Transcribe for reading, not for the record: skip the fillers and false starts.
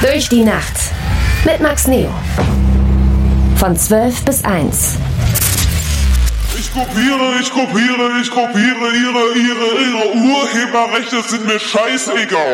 Durch die Nacht mit Max Neo. Von 12 bis 1. Ich kopiere ihre Urheberrechte sind mir scheißegal.